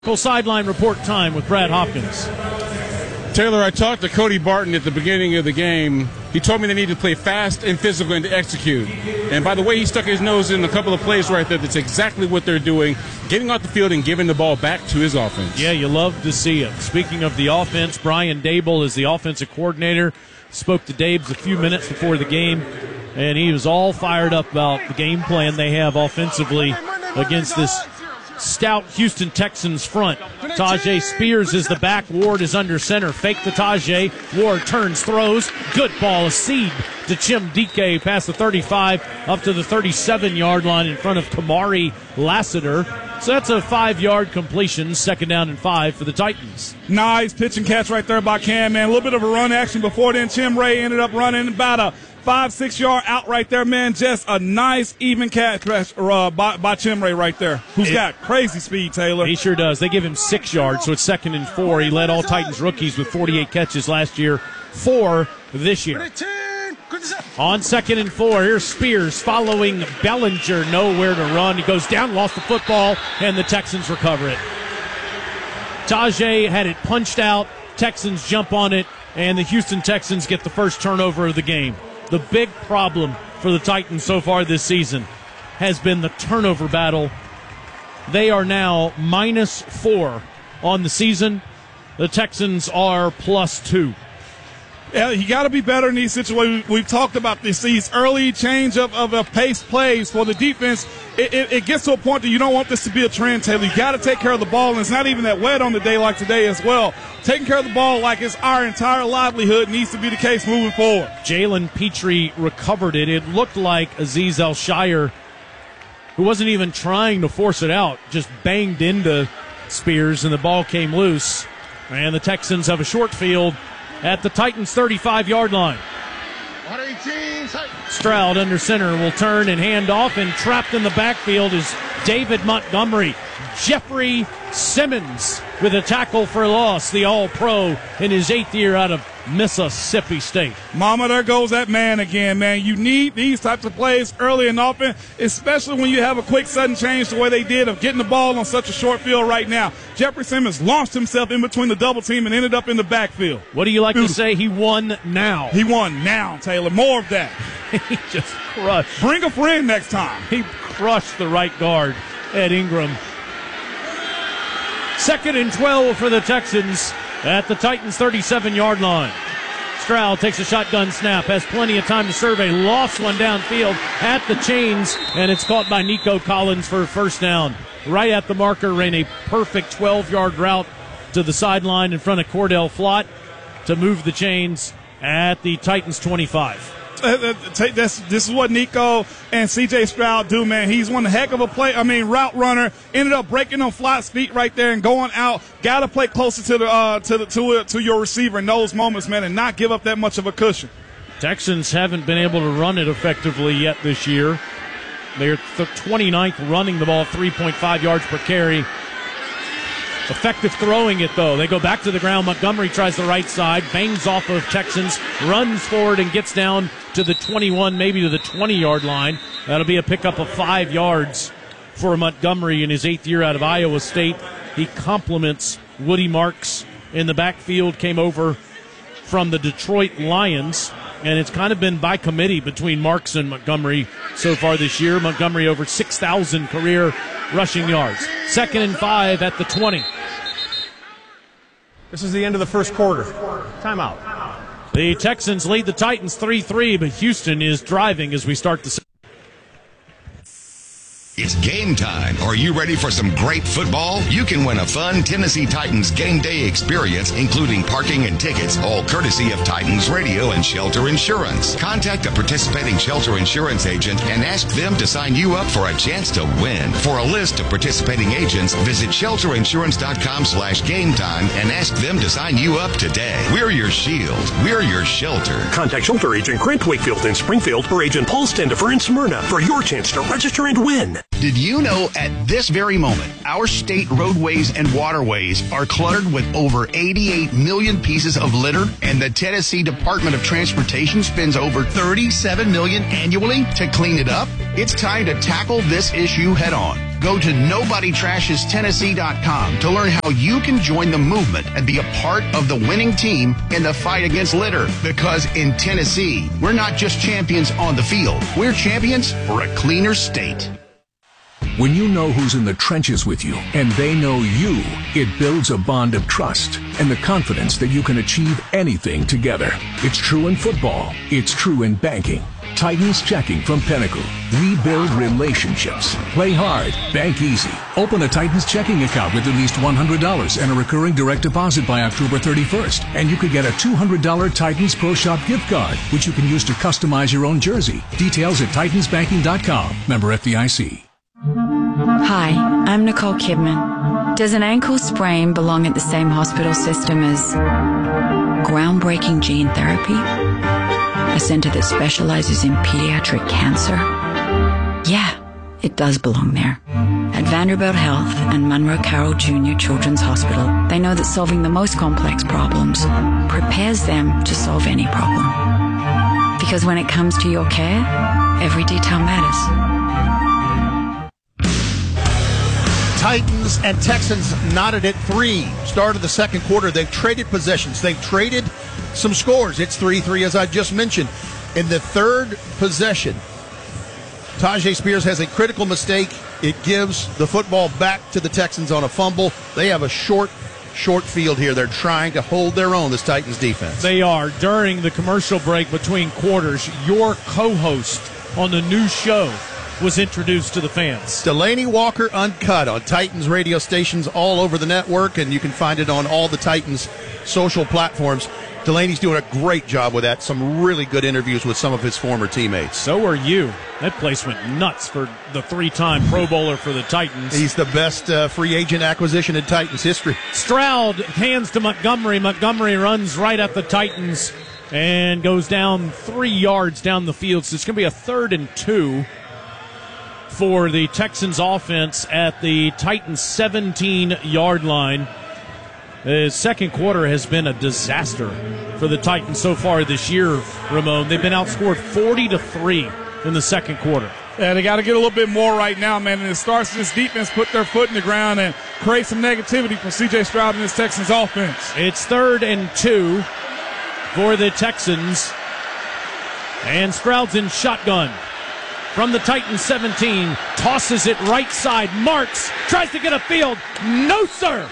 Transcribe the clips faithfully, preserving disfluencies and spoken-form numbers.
Full sideline report time with Brad Hopkins. Taylor, I talked to Cody Barton at the beginning of the game. He told me they need to play fast and physical and to execute. And by the way, he stuck his nose in a couple of plays right there. That's exactly what they're doing, getting off the field and giving the ball back to his offense. Yeah, you love to see it. Speaking of the offense, Brian Dable is the offensive coordinator. Spoke to Dabes a few minutes before the game, and he was all fired up about the game plan they have offensively against this stout Houston Texans front. Tajay Spears is the back. Ward is under center. Fake the Tajay. Ward turns, throws. Good ball. A seed to Chim Dike past the thirty-five up to the thirty-seven-yard line in front of Kamari Lassiter. So that's a five-yard completion, second down and five for the Titans. Nice pitch and catch right there by Cam, man. A little bit of a run action before then. Chim Ray ended up running about a five, six-yard out right there, man. Just a nice, even catch uh, by, by Chim Ray right there, who's it, got crazy speed, Taylor. He sure does. They give him six yards, so it's second and four. He led all Titans rookies with forty-eight catches last year, four this year. On second and four, here's Spears following Bellinger, nowhere to run. He goes down, lost the football, and the Texans recover it. Tajay had it punched out. Texans jump on it, and the Houston Texans get the first turnover of the game. The big problem for the Titans so far this season has been the turnover battle. They are now minus four on the season. The Texans are plus two. Yeah, you got to be better in these situations. We've talked about this. These early change of, of, of pace plays for the defense. It, it, it gets to a point that you don't want this to be a trend, Taylor. You got to take care of the ball, and it's not even that wet on the day like today as well. Taking care of the ball like it's our entire livelihood needs to be the case moving forward. Jalen Petrie recovered it. It looked like Azeez Al-Shire, who wasn't even trying to force it out, just banged into Spears, and the ball came loose. And the Texans have a short field at the Titans' thirty-five-yard line. Stroud under center will turn and hand off, and trapped in the backfield is David Montgomery. Jeffrey Simmons with a tackle for loss, the All-Pro in his eighth year out of Mississippi State. Mama, there goes that man again, man. You need these types of plays early and often, especially when you have a quick, sudden change the way they did of getting the ball on such a short field right now. Jeffrey Simmons launched himself in between the double team and ended up in the backfield. What do you like Beautiful. to say? He won now. He won now, Taylor. More of that. He just crushed. Bring a friend next time. He crushed the right guard, Ed Ingram. Second and twelve for the Texans at the Titans' thirty-seven-yard line. Stroud takes a shotgun snap, has plenty of time to survey, lost one downfield at the chains, and it's caught by Nico Collins for a first down. Right at the marker, ran a perfect twelve-yard route to the sideline in front of Cordell Flott to move the chains at the Titans' twenty-five. Uh, this, this is what Nico and C J Stroud do, man. He's one heck of a play. I mean, route runner. Ended up breaking on Flott's feet right there and going out. Got to play closer to the uh, to the to uh, to your receiver in those moments, man, and not give up that much of a cushion. Texans haven't been able to run it effectively yet this year. They're the twenty-ninth running the ball, three point five yards per carry. Effective throwing it, though. They go back to the ground. Montgomery tries the right side, bangs off of Texans, runs forward and gets down to the twenty-one, maybe to the twenty-yard line. That'll be a pickup of five yards for Montgomery in his eighth year out of Iowa State. He compliments Woody Marks in the backfield, came over from the Detroit Lions, and it's kind of been by committee between Marks and Montgomery so far this year. Montgomery over six thousand career rushing yards. Second and five at the twenty. This is the end of the first quarter. Timeout. The Texans lead the Titans three three, but Houston is driving as we start the second. It's game time. Are you ready for some great football? You can win a fun Tennessee Titans game day experience, including parking and tickets, all courtesy of Titans Radio and Shelter Insurance. Contact a participating Shelter Insurance agent and ask them to sign you up for a chance to win. For a list of participating agents, visit shelterinsurance.com slash game time and ask them to sign you up today. We're your shield. We're your shelter. Contact Shelter Agent Grant Wakefield in Springfield or Agent Paul Standifer in Smyrna for your chance to register and win. Did you know at this very moment, our state roadways and waterways are cluttered with over eighty-eight million pieces of litter, and the Tennessee Department of Transportation spends over thirty-seven million dollars annually to clean it up? It's time to tackle this issue head on. Go to nobody trashes tennessee dot com to learn how you can join the movement and be a part of the winning team in the fight against litter. Because in Tennessee, we're not just champions on the field. We're champions for a cleaner state. When you know who's in the trenches with you and they know you, it builds a bond of trust and the confidence that you can achieve anything together. It's true in football. It's true in banking. Titans Checking from Pinnacle. We build relationships. Play hard. Bank easy. Open a Titans checking account with at least one hundred dollars and a recurring direct deposit by October thirty-first. And you could get a two hundred dollars Titans Pro Shop gift card, which you can use to customize your own jersey. Details at titans banking dot com. Member F D I C. Hi, I'm Nicole Kidman. Does an ankle sprain belong at the same hospital system as groundbreaking gene therapy? A center that specializes in pediatric cancer? Yeah, it does belong there. At Vanderbilt Health and Monroe Carroll Junior Children's Hospital, they know that solving the most complex problems prepares them to solve any problem. Because when it comes to your care, every detail matters. Titans and Texans knotted at three. Start of the second quarter, they've traded possessions. They've traded some scores. It's three three, as I just mentioned. In the third possession, Tyjae Spears has a critical mistake. It gives the football back to the Texans on a fumble. They have a short, short field here. They're trying to hold their own, this Titans defense. They are. During the commercial break between quarters, your co-host on the new show was introduced to the fans. Delaney Walker Uncut on Titans radio stations all over the network, and you can find it on all the Titans social platforms. Delaney's doing a great job with that. Some really good interviews with some of his former teammates. So are you. That place went nuts for the three-time Pro Bowler for the Titans. He's the best uh, free agent acquisition in Titans history. Stroud hands to Montgomery. Montgomery runs right at the Titans and goes down three yards down the field. So it's going to be a third and two for the Texans offense at the Titans seventeen-yard line. The second quarter has been a disaster for the Titans so far this year, Ramon. They've been outscored forty to three in the second quarter. Yeah, they got to get a little bit more right now, man. And it starts this defense put their foot in the ground and create some negativity for C J Stroud and this Texans offense. It's third and two for the Texans. And Stroud's in shotgun. From the Titans seventeen, tosses it right side, marks, tries to get a field. No, sir.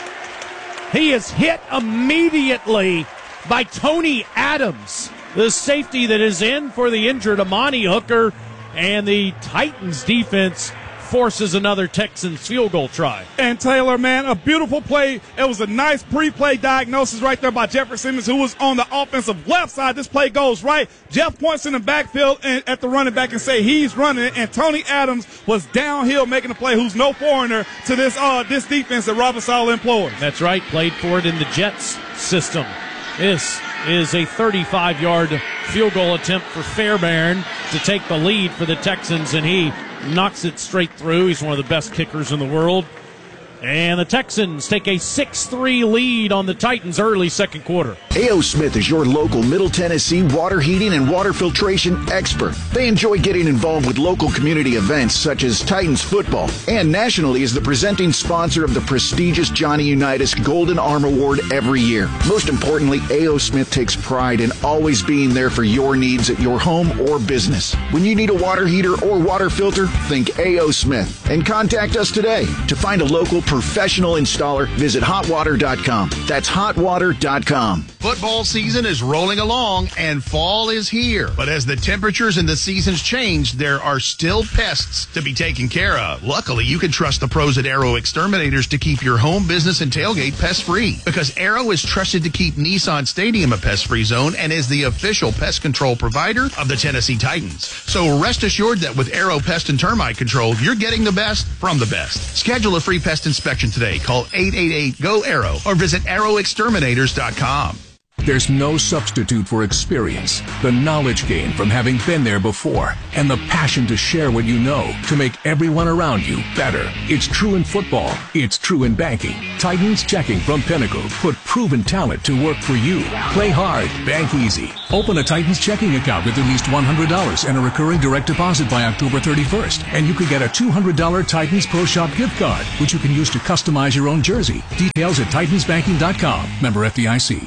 He is hit immediately by Tony Adams, the safety that is in for the injured Amani Hooker, and the Titans defense forces another Texans field goal try. And Taylor, man, a beautiful play. It was a nice pre-play diagnosis right there by Jeffrey Simmons, who was on the offensive left side. This play goes right. Jeff points in the backfield and at the running back and say he's running it. And Tony Adams was downhill making the play, who's no foreigner to this uh, this defense that Robert Saleh employs. That's right. Played for it in the Jets system. This is a thirty-five-yard field goal attempt for Fairbairn to take the lead for the Texans, and he knocks it straight through. He's one of the best kickers in the world. And the Texans take a six three lead on the Titans early second quarter. A O. Smith is your local Middle Tennessee water heating and water filtration expert. They enjoy getting involved with local community events such as Titans football, and nationally is the presenting sponsor of the prestigious Johnny Unitas Golden Arm Award every year. Most importantly, A O. Smith takes pride in always being there for your needs at your home or business. When you need a water heater or water filter, think A O. Smith and contact us today. To find a local professional installer, visit hot water dot com. That's hot water dot com. Football season is rolling along and fall is here. But as the temperatures and the seasons change, there are still pests to be taken care of. Luckily, you can trust the pros at Arrow Exterminators to keep your home, business, and tailgate pest-free. Because Arrow is trusted to keep Nissan Stadium a pest-free zone and is the official pest control provider of the Tennessee Titans. So rest assured that with Arrow Pest and Termite Control, you're getting the best from the best. Schedule a free pest inspection today. Call eight eight eight, G O, ARROW or visit arrow exterminators dot com. There's no substitute for experience, the knowledge gained from having been there before, and the passion to share what you know to make everyone around you better. It's true in football. It's true in banking. Titans Checking from Pinnacle put proven talent to work for you. Play hard, bank easy. Open a Titans checking account with at least one hundred dollars and a recurring direct deposit by October thirty-first. And you could get a two hundred dollars Titans Pro Shop gift card, which you can use to customize your own jersey. Details at titans banking dot com. Member F D I C.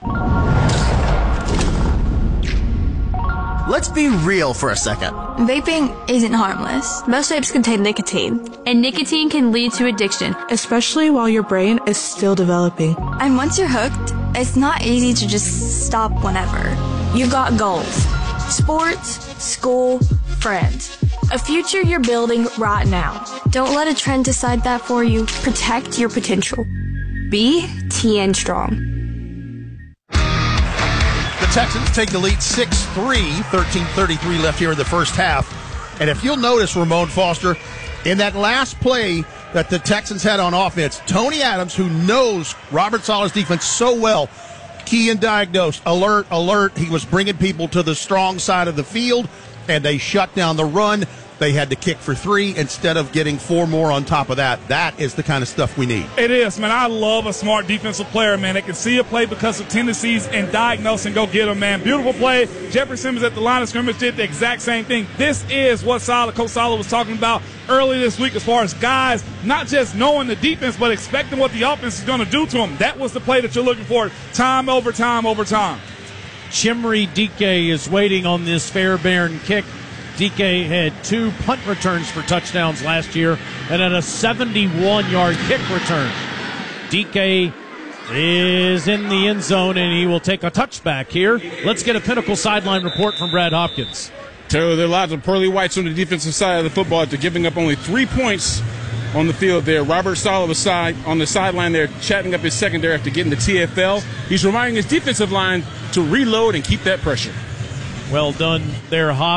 Let's be real for a second. Vaping isn't harmless. Most vapes contain nicotine, and nicotine can lead to addiction, especially while your brain is still developing. And once you're hooked, it's not easy to just stop whenever. You've got goals: sports, school, friends. A future you're building right now. Don't let a trend decide that for you. Protect your potential. Be T N Strong. The Texans take the lead six three, thirteen thirty-three left here in the first half. And if you'll notice, Ramon Foster, in that last play that the Texans had on offense, Tony Adams, who knows Robert Saleh's defense so well, key and diagnosed, alert, alert. He was bringing people to the strong side of the field, and they shut down the run. They had to kick for three instead of getting four more on top of that. That is the kind of stuff we need. It is, man. I love a smart defensive player, man. They can see a play because of tendencies and diagnose and go get them, man. Beautiful play. Jeffrey Simmons at the line of scrimmage did the exact same thing. This is what Saleh, Coach Saleh was talking about early this week as far as guys not just knowing the defense but expecting what the offense is going to do to them. That was the play that you're looking for time over time over time. Chimere Dike is waiting on this Fairbairn kick. Dike had two punt returns for touchdowns last year and had a seventy-one-yard kick return. Dike is in the end zone, and he will take a touchback here. Let's get a Pinnacle sideline report from Brad Hopkins. Taylor, there are lots of pearly whites on the defensive side of the football after giving up only three points on the field there. Robert Saleh was side, on the sideline there, chatting up his secondary after getting the T F L. He's reminding his defensive line to reload and keep that pressure. Well done there, Hop.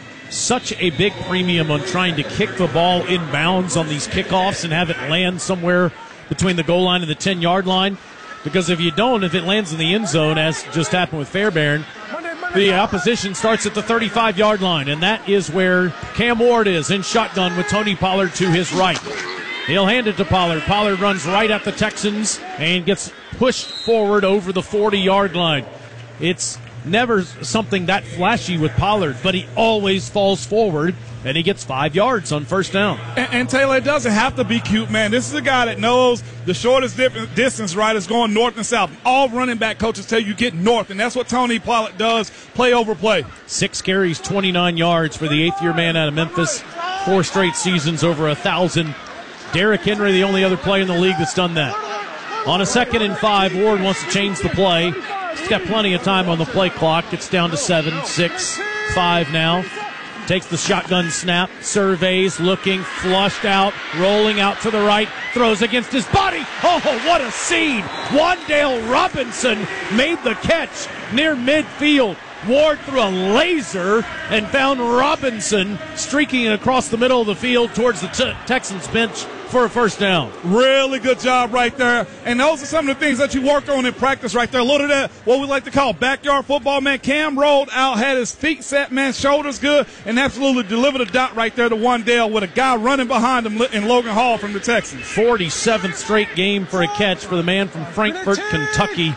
Such a big premium on trying to kick the ball in bounds on these kickoffs and have it land somewhere between the goal line and the ten-yard line. Because if you don't, if it lands in the end zone, as just happened with Fairbairn, the opposition starts at the thirty-five-yard line, and that is where Cam Ward is in shotgun with Tony Pollard to his right. He'll hand it to Pollard. Pollard runs right at the Texans and gets pushed forward over the forty-yard line. It's never something that flashy with Pollard, but he always falls forward, and he gets five yards on first down. And, and Taylor, it doesn't have to be cute, man. This is a guy that knows the shortest dip- distance, right, is going north and south. All running back coaches tell you get north, and that's what Tony Pollard does, play over play. Six carries, twenty-nine yards for the eighth-year man out of Memphis. Four straight seasons, over a thousand. Derrick Henry, the only other player in the league that's done that. On a second and five, Ward wants to change the play. He's got plenty of time on the play clock. It's down to seven, six, five now. Takes the shotgun snap, surveys, looking, flushed out, rolling out to the right, throws against his body. Oh, what a scene. Wandale Robinson made the catch near midfield. Ward threw a laser and found Robinson streaking across the middle of the field towards the t- Texans bench for a first down. Really good job right there. And those are some of the things that you work on in practice right there. A little of that, what we like to call backyard football, man. Cam rolled out, had his feet set, man, shoulders good, and absolutely delivered a dot right there to Wandale with a guy running behind him in Logan Hall from the Texans. forty-seventh straight game for a catch for the man from Frankfort, Kentucky.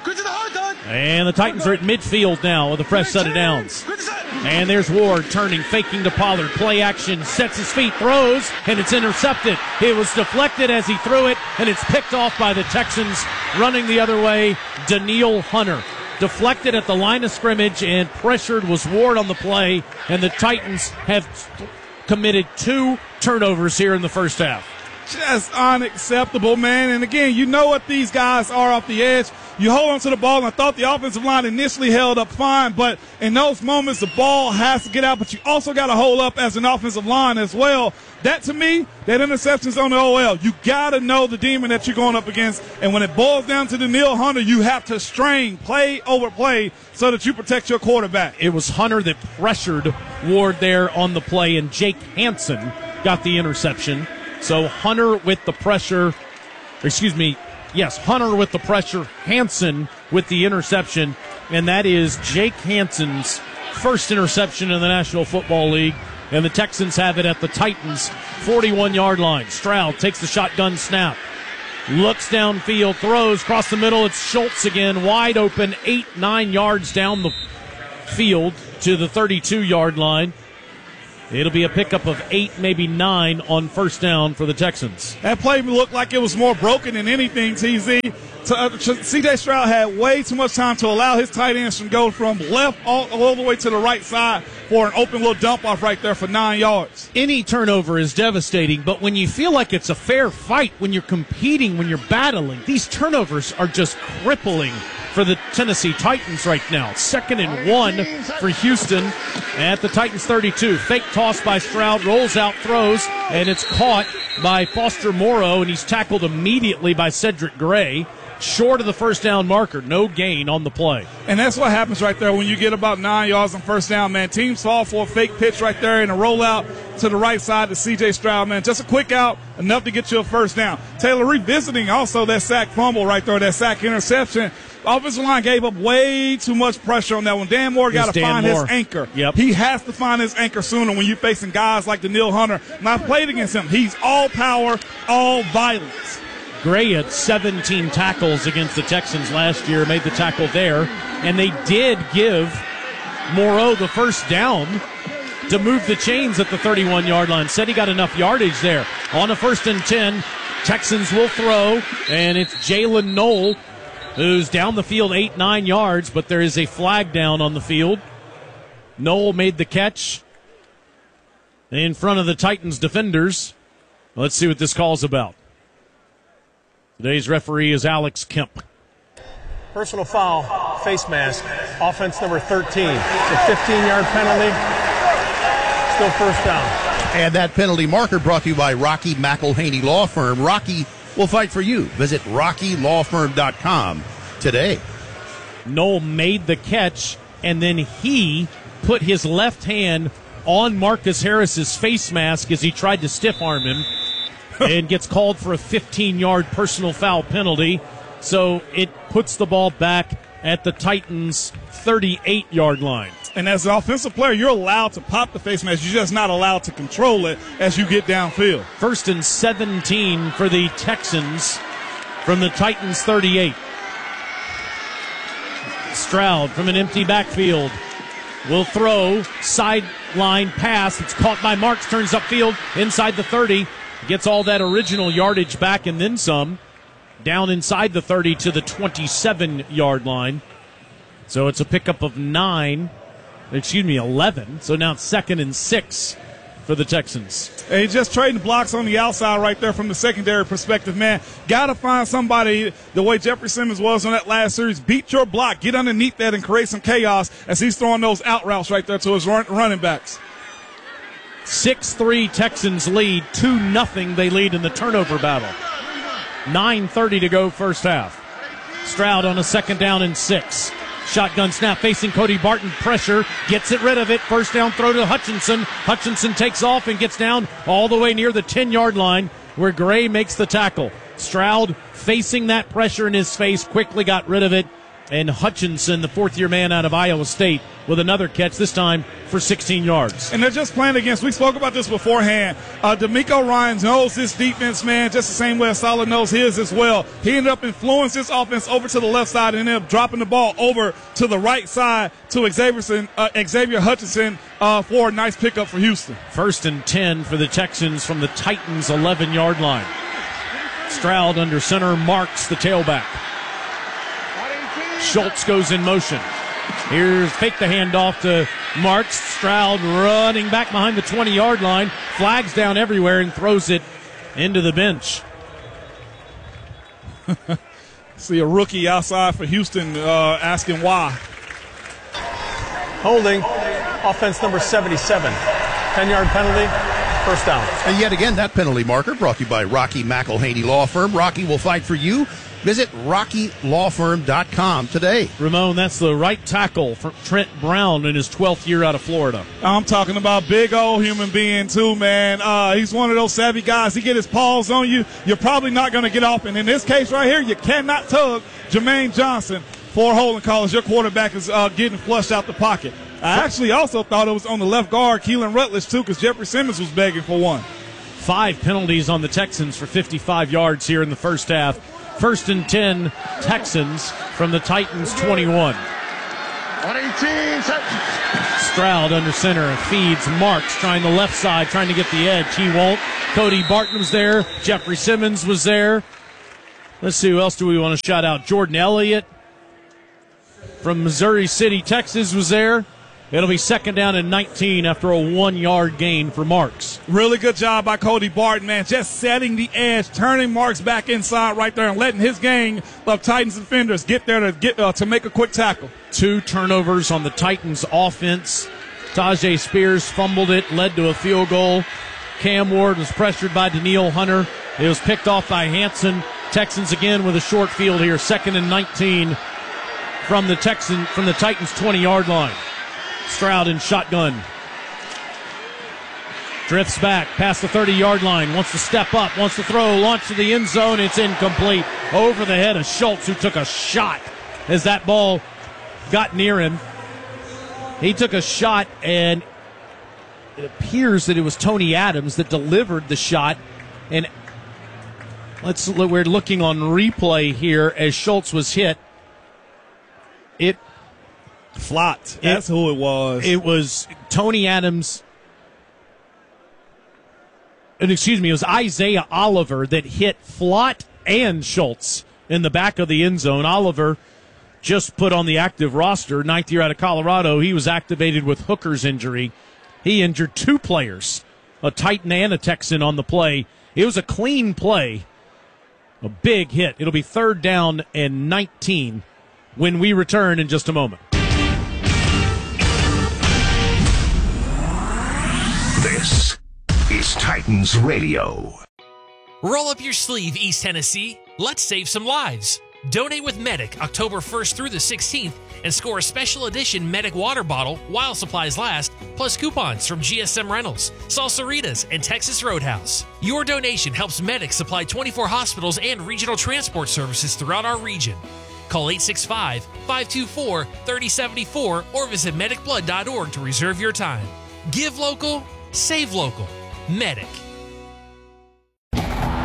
And the Titans are at midfield now with a fresh set of downs. And there's Ward turning, faking to Pollard. Play action, sets his feet, throws, and it's intercepted. It was deflected as he threw it, and it's picked off by the Texans. Running the other way, Daniil Hunter. Deflected at the line of scrimmage, and pressured was Ward on the play. And the Titans have committed two turnovers here in the first half. Just unacceptable, man. And again, you know what these guys are off the edge. You hold on to the ball, and I thought the offensive line initially held up fine, but in those moments, the ball has to get out, but you also got to hold up as an offensive line as well. That, to me, that interception's on the O L. You got to know the demon that you're going up against, and when it boils down to Daniil Hunter, you have to strain play over play so that you protect your quarterback. It was Hunter that pressured Ward there on the play, and Jake Hansen got the interception. So Hunter with the pressure, excuse me, yes, Hunter with the pressure, Hansen with the interception, and that is Jake Hansen's first interception in the National Football League, and the Texans have it at the Titans' forty-one-yard line. Stroud takes the shotgun snap, Looks downfield, throws across the middle. It's Schultz again, wide open, eight, nine yards down the field to the thirty-two-yard line. It'll be a pickup of eight, maybe nine on first down for the Texans. That play looked like it was more broken than anything, T Z. Uh, C J Stroud had way too much time to allow his tight ends to go from left all, all the way to the right side for an open little dump off right there for nine yards. Any turnover is devastating, but when you feel like it's a fair fight, when you're competing, when you're battling, these turnovers are just crippling for the Tennessee Titans right now. Second and one for Houston at the Titans thirty-two. Fake toss by Stroud, rolls out, throws, and it's caught by Foster Moreau, and he's tackled immediately by Cedric Gray. Short of the first down marker. No gain on the play. And that's what happens right there when you get about nine yards on first down, man. Teams fall for a fake pitch right there and a rollout to the right side to C J Stroud, man. Just a quick out, enough to get you a first down. Taylor, revisiting also that sack fumble right there, that sack interception. Offensive line gave up way too much pressure on that one. Dan Moore got to find Moore. his anchor. Yep. He has to find his anchor sooner when you're facing guys like Danielle Hunter. And I've played against him. He's all power, all violence. Gray had seventeen tackles against the Texans last year, made the tackle there, and they did give Moreau the first down to move the chains at the thirty-one-yard line. Said he got enough yardage there. On a first and ten, Texans will throw, and it's Jalen Knoll who's down the field eight, nine yards, but there is a flag down on the field. Knoll made the catch in front of the Titans defenders. Let's see what this call's about. Today's referee is Alex Kemp. Personal foul, face mask, offense number thirteen. It's a fifteen-yard penalty, still first down. And that penalty marker brought to you by Rocky McElhaney Law Firm. Rocky will fight for you. Visit rocky law firm dot com today. Knoll made the catch, and then he put his left hand on Marcus Harris's face mask as he tried to stiff arm him. And gets called for a fifteen-yard personal foul penalty. So it puts the ball back at the Titans' thirty-eight-yard line. And as an offensive player, you're allowed to pop the face mask. You're just not allowed to control it as you get downfield. First and seventeen for the Texans from the Titans' thirty-eight. Stroud from an empty backfield will throw, sideline pass. It's caught by Marks, turns upfield inside the thirty. Gets all that original yardage back and then some. Down inside the thirty to the twenty-seven-yard line. So it's a pickup of nine, excuse me, eleven. So now it's second and six for the Texans. And he's just trading blocks on the outside right there from the secondary perspective, man. Got to find somebody, the way Jeffrey Simmons was on that last series, beat your block, get underneath that and create some chaos as he's throwing those out routes right there to his run, running backs. six three Texans lead, two nothing they lead in the turnover battle. nine thirty to go first half. Stroud on a second down and six. Shotgun snap facing Cody Barton. Pressure, gets it rid of it. First down throw to Hutchinson. Hutchinson takes off and gets down all the way near the ten-yard line where Gray makes the tackle. Stroud facing that pressure in his face, quickly got rid of it. And Hutchinson, the fourth-year man out of Iowa State, with another catch, this time for sixteen yards. And they're just playing against, we spoke about this beforehand, uh, D'Amico Ryans knows this defense, man, just the same way Saleh knows his as well. He ended up influencing this offense over to the left side and ended up dropping the ball over to the right side to Xavier, uh, Xavier Hutchinson uh, for a nice pickup for Houston. First and ten for the Texans from the Titans' eleven-yard line. Stroud under center, Marks the tailback. Schultz goes in motion. Here's fake the handoff to Marks. Stroud running back behind the twenty-yard line. Flags down everywhere and throws it into the bench. See a rookie outside for Houston uh, asking why. Holding, offense number seventy-seven. ten-yard penalty, first down. And yet again, that penalty marker brought to you by Rocky McElhaney Law Firm. Rocky will fight for you. Visit rocky law firm dot com today. Ramon, that's the right tackle for Trent Brown in his twelfth year out of Florida. I'm talking about big old human being too, man. Uh, he's one of those savvy guys. He get his paws on you, you're probably not going to get off. And in this case right here, you cannot tug Jermaine Johnson for a holding call as your quarterback is uh, getting flushed out the pocket. I actually also thought it was on the left guard, Keelan Rutledge, too, because Jeffrey Simmons was begging for one. Five penalties on the Texans for fifty-five yards here in the first half. First and ten, Texans from the Titans twenty-one. Stroud under center, feeds Marks, trying the left side, trying to get the edge. He won't. Cody Barton was there. Jeffrey Simmons was there. Let's see, who else do we want to shout out? Jordan Elliott from Missouri City, Texas was there. It'll be second down and nineteen after a one-yard gain for Marks. Really good job by Cody Barton, man. Just setting the edge, turning Marks back inside right there and letting his gang of Titans defenders get there to get uh, to make a quick tackle. Two turnovers on the Titans offense. Tajay Spears fumbled it, led to a field goal. Cam Ward was pressured by Daniil Hunter. It was picked off by Hanson. Texans again with a short field here, second and nineteen from the Texan from the Titans twenty-yard line. Stroud in shotgun. Drifts back past the thirty-yard line. Wants to step up. Wants to throw. Launch to the end zone. It's incomplete. Over the head of Schultz, who took a shot as that ball got near him. He took a shot, and it appears that it was Tony Adams that delivered the shot. And let's we're looking on replay here as Schultz was hit. It Flott. That's it, who it was. It was Tony Adams. And excuse me, it was Isaiah Oliver that hit Flott and Schultz in the back of the end zone. Oliver just put on the active roster, ninth year out of Colorado. He was activated with Hooker's injury. He injured two players, a Titan and a Texan on the play. It was a clean play, a big hit. It'll be third down and nineteen when we return in just a moment. This is Titans Radio. Roll up your sleeve, East Tennessee. Let's save some lives. Donate with Medic October first through the sixteenth and score a special edition Medic water bottle while supplies last, plus coupons from G S M Rentals, Salsaritas, and Texas Roadhouse. Your donation helps Medic supply twenty-four hospitals and regional transport services throughout our region. Call eight six five, five two four, three zero seven four or visit medic blood dot org to reserve your time. Give local, save local. Medic. The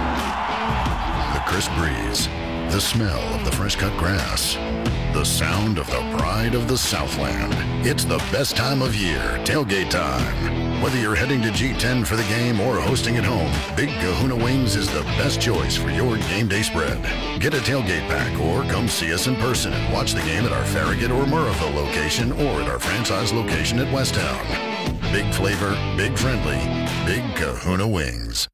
crisp breeze, the smell of the fresh cut grass, the sound of the pride of the Southland. It's the best time of year, tailgate time. Whether you're heading to G ten for the game or hosting at home, Big Kahuna Wings is the best choice for your game day spread. Get a tailgate pack or come see us in person and watch the game at our Farragut or Murrahville location or at our franchise location at Westtown. Big flavor, big friendly, Big Kahuna Wings.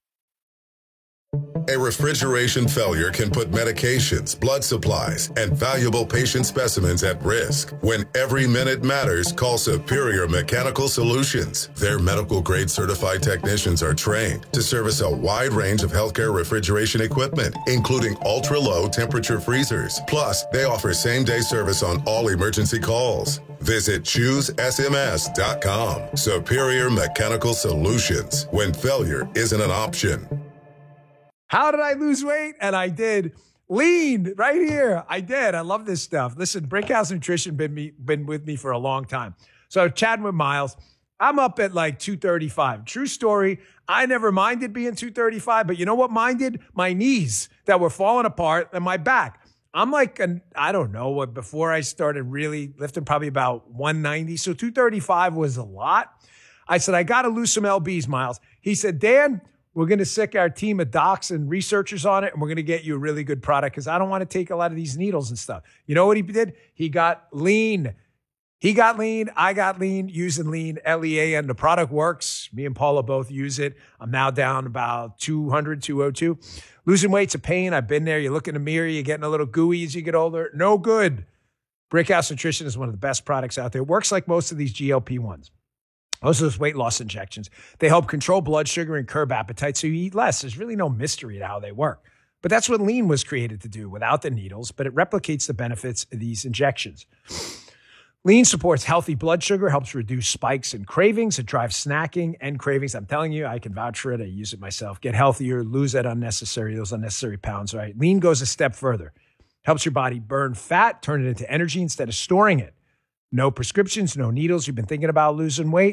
A refrigeration failure can put medications, blood supplies, and valuable patient specimens at risk. When every minute matters, call Superior Mechanical Solutions. Their medical-grade certified technicians are trained to service a wide range of healthcare refrigeration equipment, including ultra-low temperature freezers. Plus, they offer same-day service on all emergency calls. Visit choose S M S dot com. Superior Mechanical Solutions. When failure isn't an option. How did I lose weight? And I did. Lean right here. I did. I love this stuff. Listen, Brickhouse Nutrition been me been with me for a long time. So chatting with Miles, I'm up at like two thirty-five. True story. I never minded being two thirty-five, but you know what minded? My knees that were falling apart and my back. I'm like, an, I don't know what, before I started really lifting, probably about one ninety. So two thirty-five was a lot. I said, I got to lose some L Bs, Miles. He said, Dan, we're going to sick our team of docs and researchers on it, and we're going to get you a really good product because I don't want to take a lot of these needles and stuff. You know what he did? He got lean. He got lean. I got lean using lean, L E A N. The product works. Me and Paula both use it. I'm now down about two hundred, two oh two. Losing weight's a pain. I've been there. You look in the mirror, you're getting a little gooey as you get older. No good. Brickhouse Nutrition is one of the best products out there. It works like most of these G L P ones. Most of those weight loss injections. They help control blood sugar and curb appetite so you eat less. There's really no mystery to how they work. But that's what lean was created to do without the needles, but it replicates the benefits of these injections. Lean supports healthy blood sugar, helps reduce spikes and cravings. It drives snacking and cravings. I'm telling you, I can vouch for it. I use it myself. Get healthier, lose that unnecessary, those unnecessary pounds, right? Lean goes a step further. Helps your body burn fat, turn it into energy instead of storing it. No prescriptions, no needles. You've been thinking about losing weight?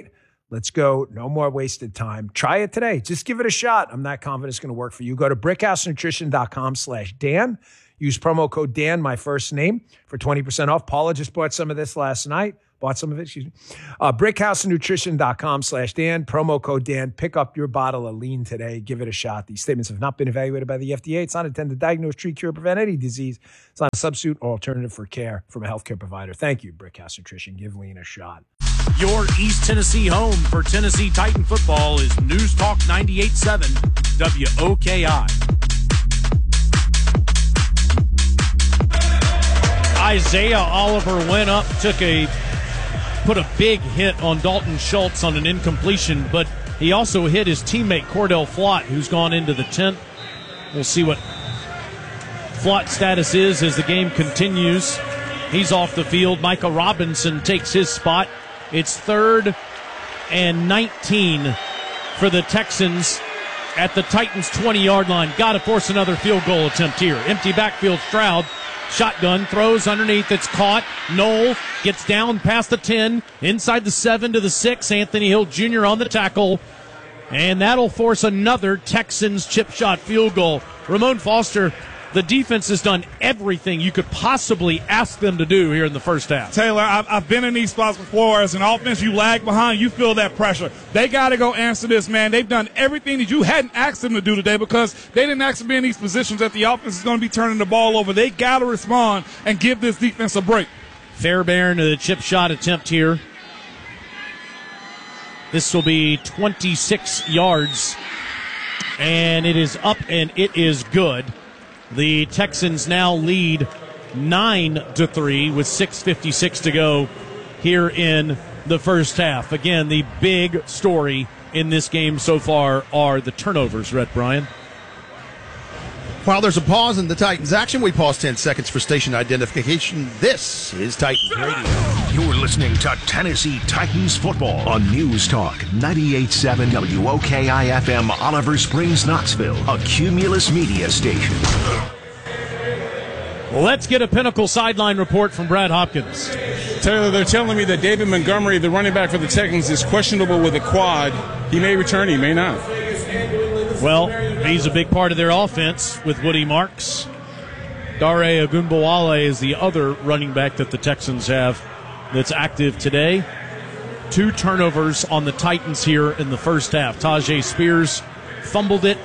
Let's go. No more wasted time. Try it today. Just give it a shot. I'm not confident it's going to work for you. Go to brickhousenutrition.com slash Dan. Use promo code Dan, my first name, for twenty percent off. Paula just bought some of this last night. Bought some of it, excuse me. Uh, brickhousenutrition.com slash Dan. Promo code Dan. Pick up your bottle of lean today. Give it a shot. These statements have not been evaluated by the F D A. It's not intended to diagnose, treat, cure, prevent any disease. It's not a substitute or alternative for care from a healthcare provider. Thank you, Brickhouse Nutrition. Give lean a shot. Your East Tennessee home for Tennessee Titan football is News Talk ninety-eight point seven W O K I. Isaiah Oliver went up, took a, put a big hit on Dalton Schultz on an incompletion, but he also hit his teammate Cordell Flott, who's gone into the tenth. We'll see what Flott's status is as the game continues. He's off the field. Micah Robinson takes his spot. It's third and nineteen for the Texans at the Titans' twenty-yard line. Got to force another field goal attempt here. Empty backfield. Stroud, shotgun, throws underneath. It's caught. Knoll gets down past the ten, inside the seven to the six. Anthony Hill Junior on the tackle. And that'll force another Texans chip shot field goal. Ramon Foster, the defense has done everything you could possibly ask them to do here in the first half. Taylor, I've, I've been in these spots before. As an offense, you lag behind, you feel that pressure. They got to go answer this, man. They've done everything that you hadn't asked them to do today because they didn't ask them to be in these positions that the offense is going to be turning the ball over. They got to respond and give this defense a break. Fairbairn to the chip shot attempt here. This will be twenty-six yards, and it is up, and it is good. The Texans now lead nine to three with six fifty-six to go here in the first half. Again, the big story in this game so far are the turnovers, Rhett Bryan. While there's a pause in the Titans action, we pause ten seconds for station identification. This is Titans Radio. You're listening to Tennessee Titans football on News Talk ninety-eight point seven W O K I F M, Oliver Springs, Knoxville, a Cumulus media station. Let's get a Pinnacle sideline report from Brad Hopkins. Taylor, they're telling me that David Montgomery, the running back for the Texans, is questionable with a quad. He may return, he may not. Well, he's a big part of their offense with Woody Marks. Dare Ogunbowale is the other running back that the Texans have that's active today. Two turnovers on the Titans here in the first half. Tajay Spears fumbled it,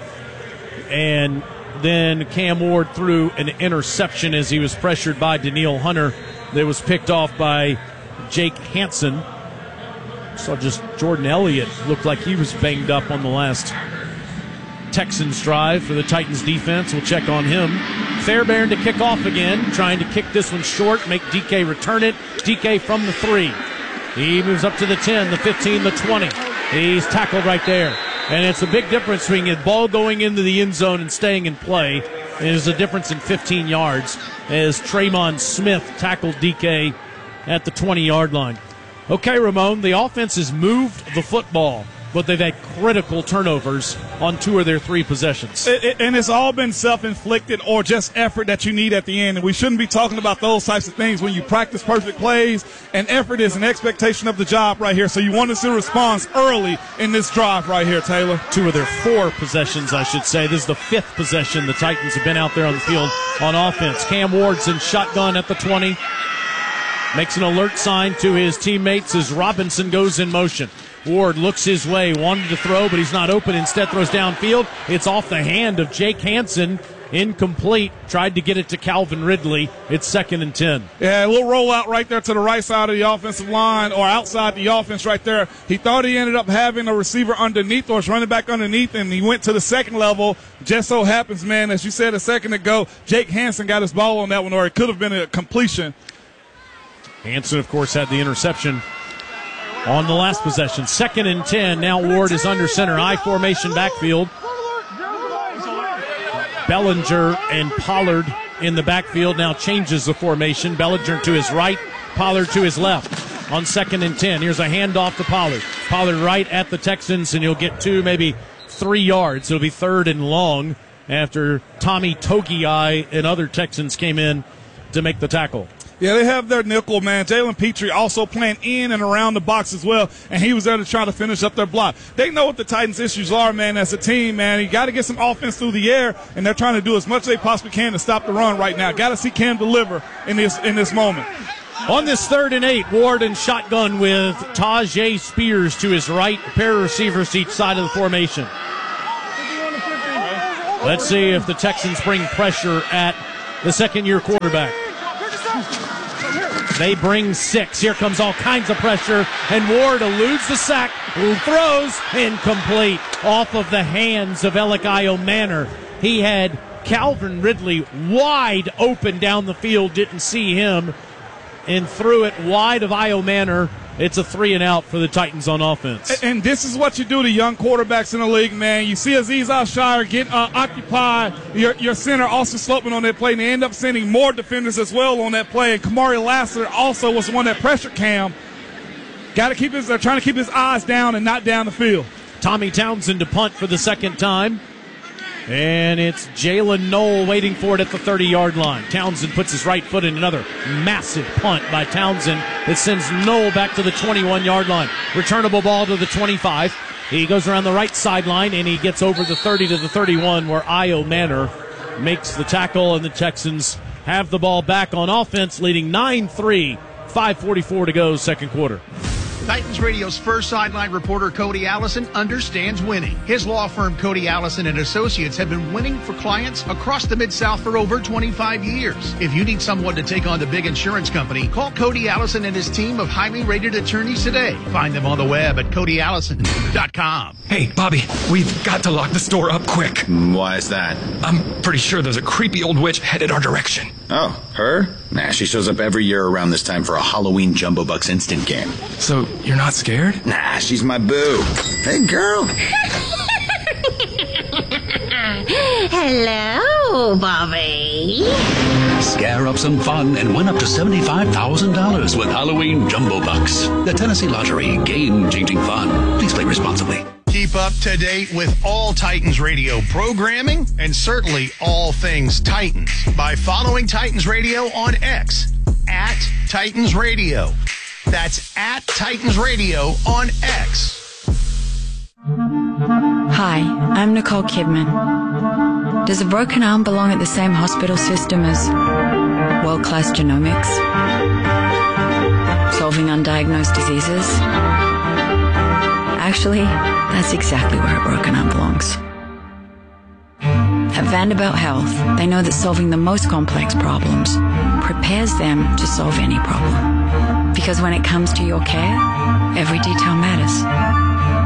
and then Cam Ward threw an interception as he was pressured by Daniil Hunter that was picked off by Jake Hansen. Saw just Jordan Elliott looked like he was banged up on the last Texans drive for the Titans defense. We'll check on him. Fairbairn to kick off again, trying to kick this one short, make D K return it. D K from the three. He moves up to the ten, the fifteen, the twenty. He's tackled right there. And it's a big difference between a ball going into the end zone and staying in play. There's a difference in fifteen yards as Tremon Smith tackled D K at the twenty-yard line. Okay, Ramon, the offense has moved the football, but they've had critical turnovers on two of their three possessions. It, it, and it's all been self-inflicted or just effort that you need at the end. And we shouldn't be talking about those types of things when you practice perfect plays. And effort is an expectation of the job right here. So you want to see a response early in this drive right here, Taylor. Two of their four possessions, I should say. This is the fifth possession the Titans have been out there on the field on offense. Cam Ward's in shotgun at the twenty. Makes an alert sign to his teammates as Robinson goes in motion. Ward looks his way, wanted to throw, but he's not open. Instead throws downfield. It's off the hand of Jake Hansen. Incomplete. Tried to get it to Calvin Ridley. It's second and ten. Yeah, a little rollout right there to the right side of the offensive line or outside the offense right there. He thought he ended up having a receiver underneath or his running back underneath, and he went to the second level. Just so happens, man, as you said a second ago, Jake Hansen got his ball on that one, or it could have been a completion. Hansen, of course, had the interception on the last possession. Second and ten. Now Ward is under center. I formation backfield. Bellinger and Pollard in the backfield. Now changes the formation. Bellinger to his right. Pollard to his left. On second and ten. Here's a handoff to Pollard. Pollard right at the Texans, and you'll get two, maybe three yards. It'll be third and long after Tommy Togiai and other Texans came in to make the tackle. Yeah, they have their nickel, man. Jalen Petrie also playing in and around the box as well, and he was there to try to finish up their block. They know what the Titans' issues are, man, as a team, man. You got to get some offense through the air, and they're trying to do as much as they possibly can to stop the run right now. Got to see Cam deliver in this in this moment. On this third and eight, Ward and shotgun with Tajay Spears to his right, pair of receivers to each side of the formation. Let's see if the Texans bring pressure at the second-year quarterback. They bring six. Here comes all kinds of pressure, and Ward eludes the sack, who throws incomplete off of the hands of Elikayo Manor. He had Calvin Ridley wide open down the field, didn't see him, and threw it wide of Io Manor. It's a three and out for the Titans on offense. And this is what you do to young quarterbacks in the league, man. You see Azeez Al-Shire get uh, occupied, your, your center Austin Slopeman on that play, and they end up sending more defenders as well on that play. And Kamari Lassiter also was the one that pressured Cam. Got to keep his, they're trying to keep his eyes down and not down the field. Tommy Townsend to punt for the second time. And it's Jalen Knoll waiting for it at the thirty-yard line. Townsend puts his right foot in another massive punt by Townsend that sends Knoll back to the twenty-one-yard line. Returnable ball to the twenty-five. He goes around the right sideline, and he gets over the thirty to the thirty-one, where Io Manor makes the tackle, and the Texans have the ball back on offense, leading nine three, five forty-four to go, second quarter. Titans Radio's first sideline reporter, Cody Allison, understands winning. His law firm, Cody Allison and Associates, have been winning for clients across the Mid-South for over twenty-five years. If you need someone to take on the big insurance company, call Cody Allison and his team of highly rated attorneys today. Find them on the web at cody allison dot com. Hey, Bobby, we've got to lock the store up quick. Why is that? I'm pretty sure there's a creepy old witch headed our direction. Oh, her? Nah, she shows up every year around this time for a Halloween Jumbo Bucks instant game. So you're not scared? Nah, she's my boo. Hey, girl. Hello, Bobby. Scare up some fun and win up to seventy-five thousand dollars with Halloween Jumbo Bucks. The Tennessee Lottery, game-changing fun. Please play responsibly. Keep up to date with all Titans Radio programming and certainly all things Titans by following Titans Radio on X at Titans Radio. That's at Titans Radio on X. Hi, I'm Nicole Kidman. Does a broken arm belong at the same hospital system as world-class genomics? Solving undiagnosed diseases? Actually, that's exactly where a broken arm belongs. At Vanderbilt Health, they know that solving the most complex problems prepares them to solve any problem. Because when it comes to your care, every detail matters.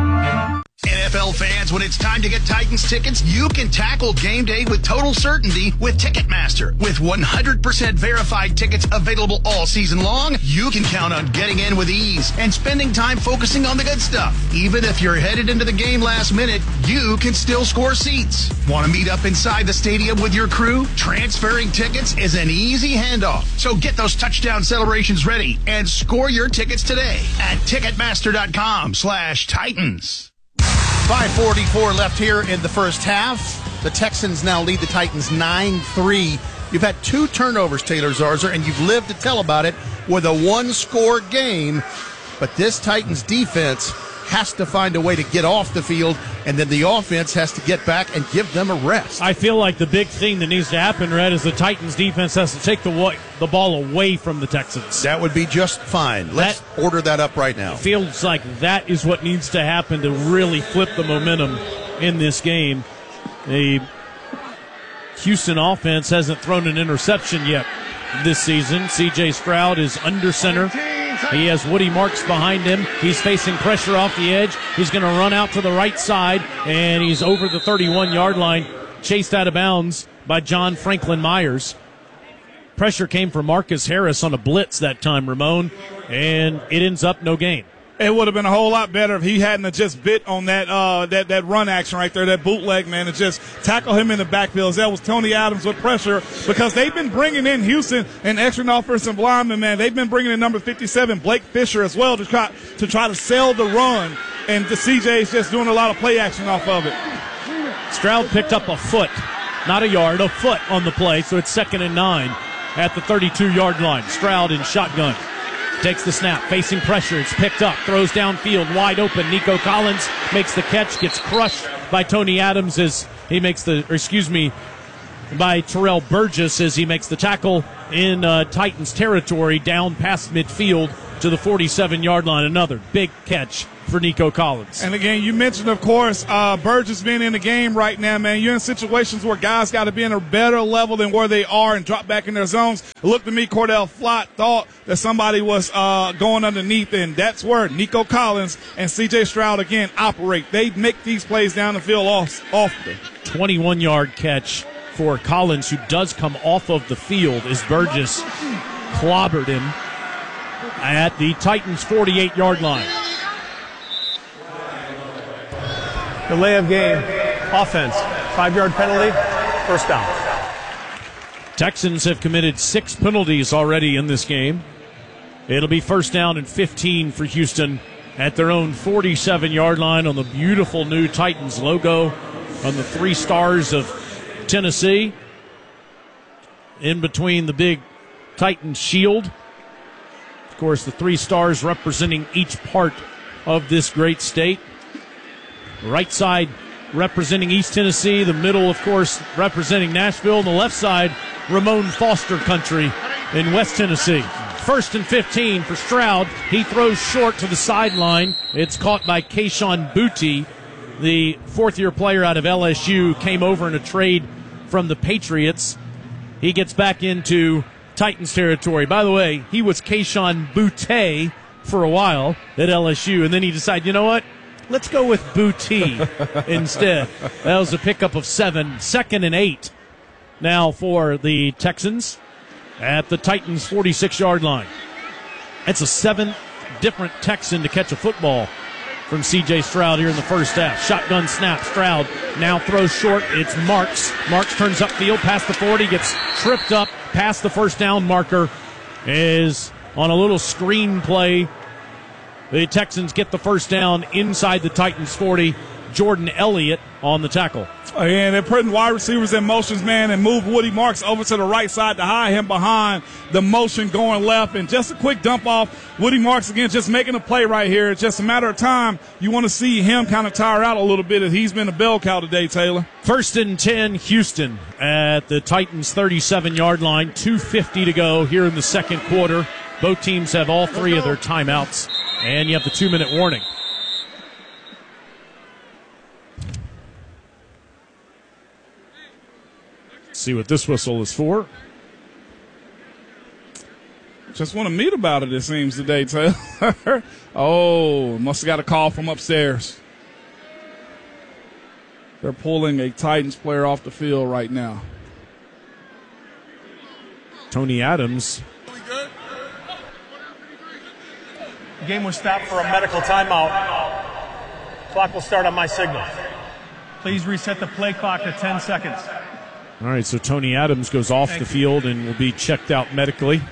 N F L fans, when it's time to get Titans tickets, you can tackle game day with total certainty with Ticketmaster. With one hundred percent verified tickets available all season long, you can count on getting in with ease and spending time focusing on the good stuff. Even if you're headed into the game last minute, you can still score seats. Want to meet up inside the stadium with your crew? Transferring tickets is an easy handoff. So get those touchdown celebrations ready and score your tickets today at Ticketmaster.com slash Titans. five forty-four left here in the first half. The Texans now lead the Titans nine three. You've had two turnovers, Taylor Zarzour, and you've lived to tell about it with a one-score game. But this Titans defense has to find a way to get off the field, and then the offense has to get back and give them a rest. I feel like the big thing that needs to happen, Red, is the Titans defense has to take the the ball away from the Texans. That would be just fine. Let's that, order that up right now. Feels like that is what needs to happen to really flip the momentum in this game. The Houston offense hasn't thrown an interception yet this season. C J Stroud is under center. He has Woody Marks behind him. He's facing pressure off the edge. He's going to run out to the right side, and he's over the thirty-one-yard line, chased out of bounds by John Franklin Myers. Pressure came from Marcus Harris on a blitz that time, Ramon, and it ends up no gain. It would have been a whole lot better if he hadn't just bit on that uh, that that run action right there, that bootleg, man, to just tackle him in the backfield. That was Tony Adams with pressure, because they've been bringing in Houston and extra offensive lineman, man. They've been bringing in number fifty-seven, Blake Fisher, as well to try to try to sell the run, and the C J's just doing a lot of play action off of it. Stroud picked up a foot, not a yard, a foot on the play, so it's second and nine. at the thirty-two-yard line. Stroud in shotgun. Takes the snap, facing pressure. It's picked up, throws downfield, wide open. Nico Collins makes the catch, gets crushed by Tony Adams as he makes the, or excuse me, by Terrell Burgess as he makes the tackle in uh, Titans territory down past midfield to the forty-seven-yard line. Another big catch for Nico Collins. And again, you mentioned, of course, uh, Burgess being in the game right now, man. You're in situations where guys got to be in a better level than where they are and drop back in their zones. It looked to me, Cordell Flott thought that somebody was uh, going underneath, and that's where Nico Collins and C J Stroud, again, operate. They make these plays down the field often. twenty-one-yard catch for Collins, who does come off of the field as Burgess clobbered him at the Titans' forty-eight-yard line. Delay of game, offense, five-yard penalty, first down. Texans have committed six penalties already in this game. It'll be first down and fifteen for Houston at their own forty-seven-yard line on the beautiful new Titans logo on the three stars of Tennessee. In between the big Titans shield. Of course, the three stars representing each part of this great state. Right side representing East Tennessee. The middle, of course, representing Nashville. And the left side, Ramon Foster country in West Tennessee. First and fifteen for Stroud. He throws short to the sideline. It's caught by Kayshon Boutte, the fourth-year player out of L S U, came over in a trade from the Patriots. He gets back into Titans territory. By the way, he was Kayshon Boutte for a while at L S U, and then he decided, you know what? Let's go with Boutte instead. That was a pickup of seven. Second and eight now for the Texans at the Titans' forty-six-yard line. It's a seventh different Texan to catch a football from C J Stroud here in the first half. Shotgun snap. Stroud now throws short. It's Marks. Marks turns upfield past the forty, gets tripped up past the first down marker. Is on a little screen play. The Texans get the first down inside the Titans' forty. Jordan Elliott on the tackle. And they're putting wide receivers in motions, man, and move Woody Marks over to the right side to hide him behind the motion going left. And just a quick dump off. Woody Marks, again, just making a play right here. It's just a matter of time. You want to see him kind of tire out a little bit as he's been a bell cow today, Taylor. First and ten, Houston at the Titans' thirty-seven-yard line. two fifty to go here in the second quarter. Both teams have all three of their timeouts. And you have the two-minute warning. Let's see what this whistle is for. Just want to meet about it, it seems, today, Taylor. Oh, must have got a call from upstairs. They're pulling a Titans player off the field right now. Tony Adams. The game was stopped for a medical timeout. Clock will start on my signal. Please reset the play clock to ten seconds. All right, so Tony Adams goes off Thank the you. field and will be checked out medically.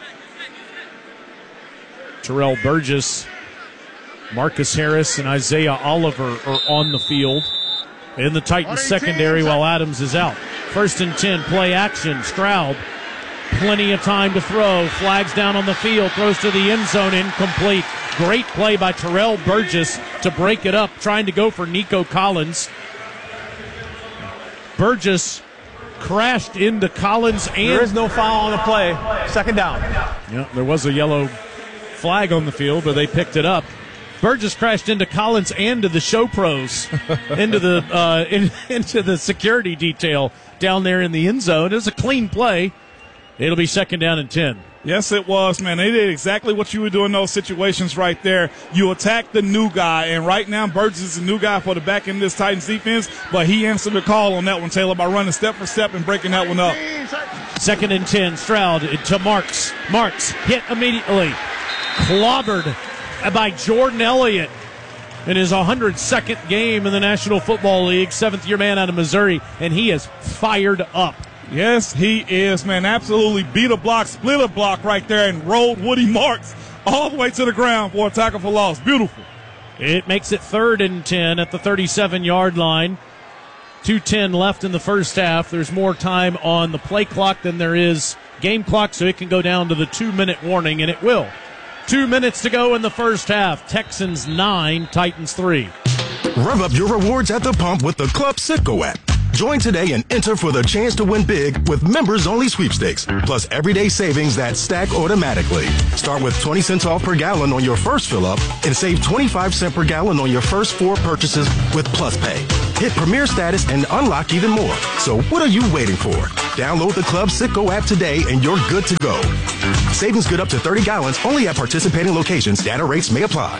Terrell Burgess, Marcus Harris, and Isaiah Oliver are on the field in the Titans secondary while Adams is out. First and ten, play action. Stroud, plenty of time to throw. Flags down on the field, throws to the end zone, incomplete. Great play by Terrell Burgess to break it up, trying to go for Nico Collins. Burgess crashed into Collins and... There is no foul on the play. Second down. Yeah, there was a yellow flag on the field, but they picked it up. Burgess crashed into Collins and to the show pros, into the uh, in, into the security detail down there in the end zone. It was a clean play. It'll be second down and ten. Yes, it was, man. They did exactly what you would do in those situations right there. You attack the new guy, and right now Burgess is the new guy for the back end of this Titans defense, but he answered the call on that one, Taylor, by running step for step and breaking that one up. Second and ten, Stroud to Marks. Marks hit immediately. Clobbered by Jordan Elliott in his one hundred second game in the National Football League, seventh-year man out of Missouri, and he is fired up. Yes, he is, man. Absolutely beat a block, split a block right there, and rolled Woody Marks all the way to the ground for a tackle for loss. Beautiful. It makes it third and ten at the thirty-seven-yard line. two ten left in the first half. There's more time on the play clock than there is game clock so it can go down to the two-minute warning, and it will. Two minutes to go in the first half. Texans nine, Titans three. Rev up your rewards at the pump with the Club Citgo app. Join today and enter for the chance to win big with members-only sweepstakes, plus everyday savings that stack automatically. Start with twenty cents off per gallon on your first fill-up and save twenty-five cents per gallon on your first four purchases with Plus Pay. Hit Premier status and unlock even more. So what are you waiting for? Download the Club Citgo app today and you're good to go. Savings good up to thirty gallons only at participating locations. Data rates may apply.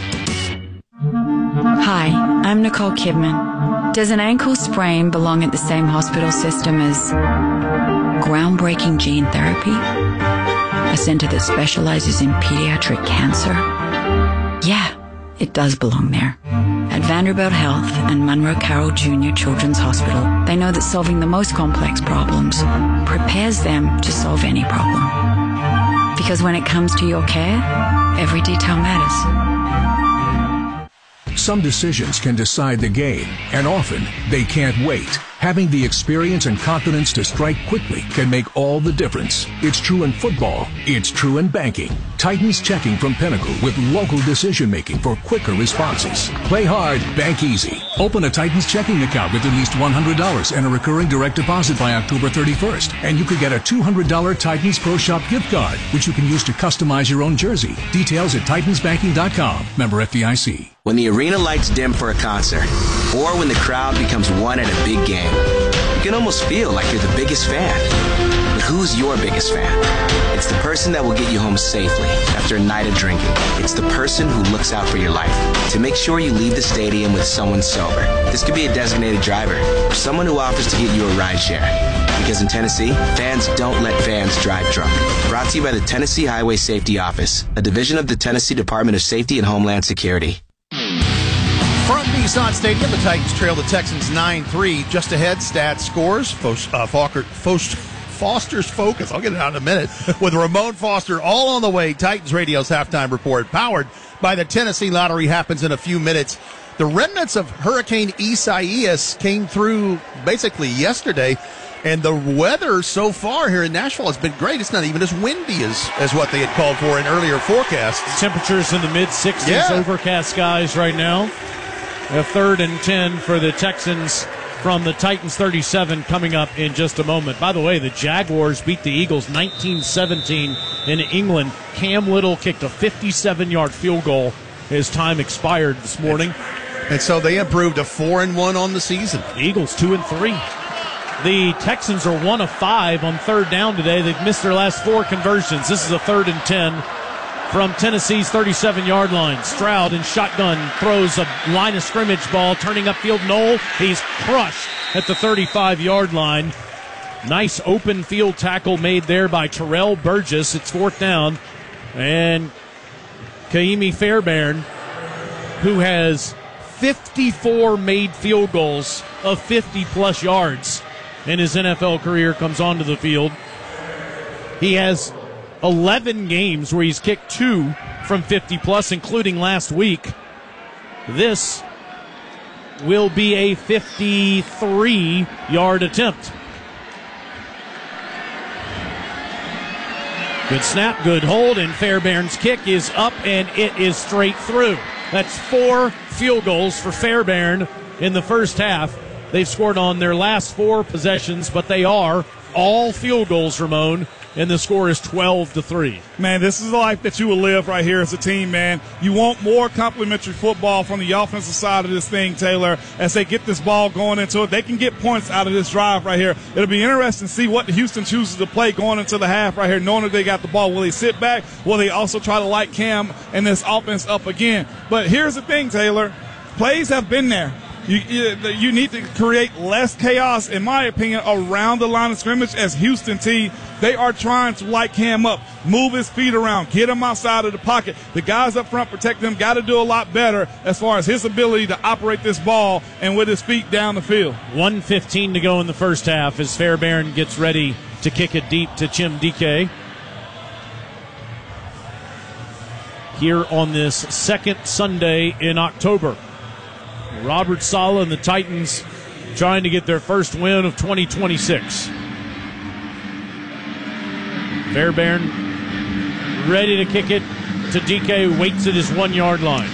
Hi, I'm Nicole Kidman. Does an ankle sprain belong at the same hospital system as groundbreaking gene therapy? A center that specializes in pediatric cancer? Yeah, it does belong there. At Vanderbilt Health and Monroe Carroll Junior Children's Hospital, they know that solving the most complex problems prepares them to solve any problem. Because when it comes to your care, every detail matters. Some decisions can decide the game, and often they can't wait. Having the experience and confidence to strike quickly can make all the difference. It's true in football. It's true in banking. Titans Checking from Pinnacle with local decision-making for quicker responses. Play hard, bank easy. Open a Titans checking account with at least one hundred dollars and a recurring direct deposit by October thirty-first. And you could get a two hundred dollars Titans Pro Shop gift card, which you can use to customize your own jersey. Details at titans banking dot com. Member F D I C. When the arena lights dim for a concert, or when the crowd becomes one at a big game, you can almost feel like you're the biggest fan. But who's your biggest fan? It's the person that will get you home safely after a night of drinking. It's the person who looks out for your life to make sure you leave the stadium with someone sober. This could be a designated driver or someone who offers to get you a ride share. Because in Tennessee, fans don't let fans drive drunk. Brought to you by the Tennessee Highway Safety Office, a division of the Tennessee Department of Safety and Homeland Security. From Nissan Stadium, the Titans trail the Texans nine three. Just ahead, stats, scores. Fos, uh, Foster, Fos, Foster's Focus. I'll get it out in a minute. With Ramon Foster all on the way. Titans Radio's halftime report, powered by the Tennessee Lottery, happens in a few minutes. The remnants of Hurricane Isaias came through basically yesterday. And the weather so far here in Nashville has been great. It's not even as windy as, as what they had called for in earlier forecasts. Temperatures in the mid-sixties, yeah. Overcast skies right now. A third and ten for the Texans from the Titans thirty-seven coming up in just a moment. By the way, the Jaguars beat the Eagles nineteen seventeen in England. Cam Little kicked a fifty-seven-yard field goal. His time expired this morning. And so they improved to four and one on the season. The Eagles two and three. The Texans are one of five on third down today. They've missed their last four conversions. This is a third and ten from Tennessee's thirty-seven-yard line. Stroud in shotgun throws a line of scrimmage ball, turning upfield. Knoll, he's crushed at the thirty-five-yard line. Nice open field tackle made there by Terrell Burgess. It's fourth down. And Kaimi Fairbairn, who has fifty-four made field goals of fifty-plus yards in his N F L career, comes onto the field. He has eleven games where he's kicked two from fifty-plus, including last week. This will be a fifty-three-yard attempt. Good snap, good hold, and Fairbairn's kick is up, and it is straight through. That's four field goals for Fairbairn in the first half. They've scored on their last four possessions, but they are all field goals, Ramon, and the score is twelve to three. Man, this is the life that you will live right here as a team, man. You want more complimentary football from the offensive side of this thing, Taylor, as they get this ball going into it. They can get points out of this drive right here. It'll be interesting to see what Houston chooses to play going into the half right here, knowing that they got the ball. Will they sit back? Will they also try to light Cam and this offense up again? But here's the thing, Taylor. Plays have been there. You, you, you need to create less chaos, in my opinion, around the line of scrimmage as Houston T. They are trying to light Cam up, move his feet around, get him outside of the pocket. The guys up front protect him, got to do a lot better as far as his ability to operate this ball and with his feet down the field. one fifteen to go in the first half as Fairbairn gets ready to kick it deep to Chim Dike. Here on this second Sunday in October. Robert Saleh and the Titans trying to get their first win of twenty twenty-six. Fairbairn ready to kick it to D K, waits at his one-yard line.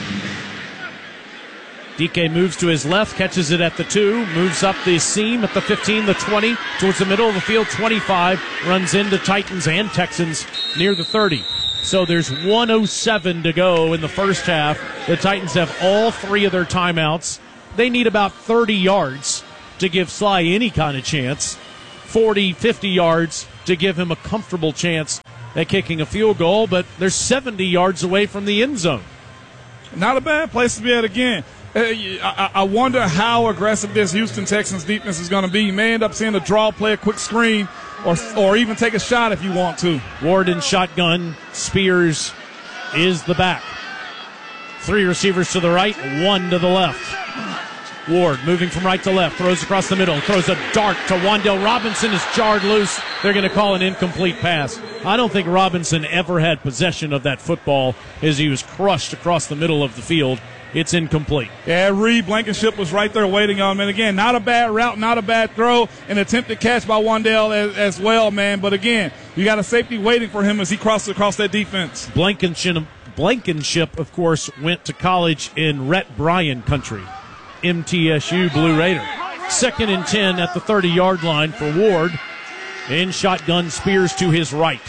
D K moves to his left, catches it at the two, moves up the seam at the fifteen, the twenty, towards the middle of the field, twenty-five, runs into Titans and Texans near the thirty. So there's one oh seven to go in the first half. The Titans have all three of their timeouts. They need about thirty yards to give Sly any kind of chance, forty, fifty yards to give him a comfortable chance at kicking a field goal, but they're seventy yards away from the end zone. Not a bad place to be at again. Uh, I, I wonder how aggressive this Houston Texans defense is going to be. You may end up seeing a draw play, a quick screen, or or even take a shot if you want to. Ward in shotgun. Spears is the back. Three receivers to the right, one to the left. Ward moving from right to left, throws across the middle, throws a dart to Wan'Dale Robinson, is jarred loose. They're going to call an incomplete pass. I don't think Robinson ever had possession of that football as he was crushed across the middle of the field. It's incomplete. Yeah, Reed Blankenship was right there waiting on him. And again, not a bad route, not a bad throw, an attempted catch by Wan'Dale as, as well, man. But again, you got a safety waiting for him as he crosses across that defense. Blankenship, Blankenship, of course, went to college in Rhett Bryan country. M T S U Blue Raider. Second and ten at the thirty-yard line for Ward. In shotgun, Spears to his right.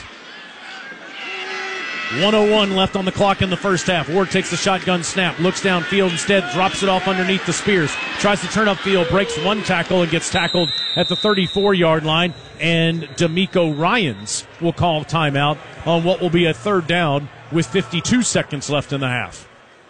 one oh one left on the clock in the first half. Ward takes the shotgun snap, looks downfield instead, drops it off underneath the Spears. Tries to turn upfield, breaks one tackle, and gets tackled at the thirty-four-yard line. And D'Amico Ryans will call timeout on what will be a third down with fifty-two seconds left in the half.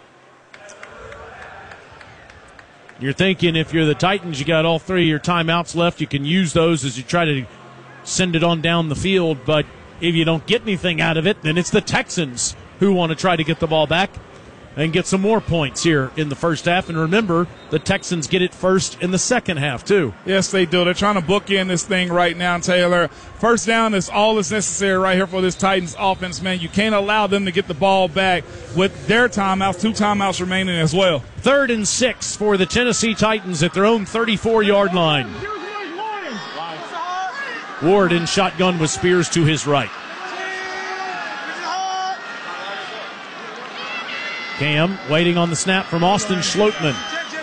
You're thinking if you're the Titans, you got all three of your timeouts left. You can use those as you try to send it on down the field. But if you don't get anything out of it, then it's the Texans who want to try to get the ball back and get some more points here in the first half. And remember, the Texans get it first in the second half, too. Yes, they do. They're trying to book in this thing right now, Taylor. First down is all that's necessary right here for this Titans offense, man. You can't allow them to get the ball back with their timeouts, two timeouts remaining as well. Third and six for the Tennessee Titans at their own thirty-four-yard line. Ward in shotgun with Spears to his right. Cam waiting on the snap from Austin Schlottman.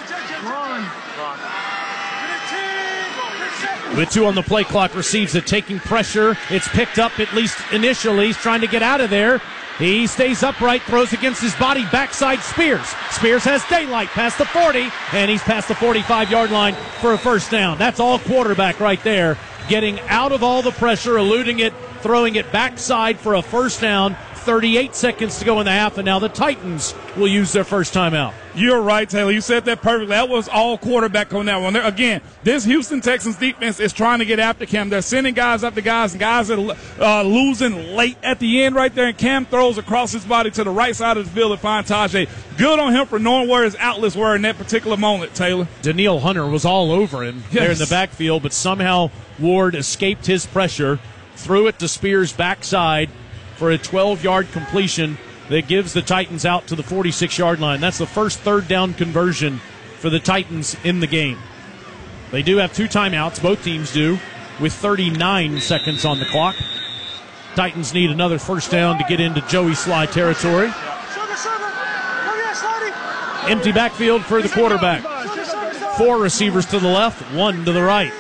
With two on the play clock, receives it, taking pressure. It's picked up, at least initially. He's trying to get out of there. He stays upright, throws against his body, backside Spears. Spears has daylight past the forty, and he's past the forty-five-yard line for a first down. That's all quarterback right there. Getting out of all the pressure, eluding it, throwing it backside for a first down. thirty-eight seconds to go in the half, and now the Titans will use their first timeout. You're right, Taylor. You said that perfectly. That was all quarterback on that one. They're, again, this Houston Texans defense is trying to get after Cam. They're sending guys after guys, and guys that are uh, losing late at the end right there, and Cam throws across his body to the right side of the field and finds Tajay. Good on him for knowing where his outlets were in that particular moment, Taylor. Daniil Hunter was all over him yes. there in the backfield, but somehow Ward escaped his pressure, threw it to Spears' backside for a twelve-yard completion that gives the Titans out to the forty-six-yard line. That's the first third down conversion for the Titans in the game. They do have two timeouts, both teams do, with thirty-nine seconds on the clock. Titans need another first down to get into Joey Sly territory. Empty backfield for the quarterback. Four receivers to the left, one to the right.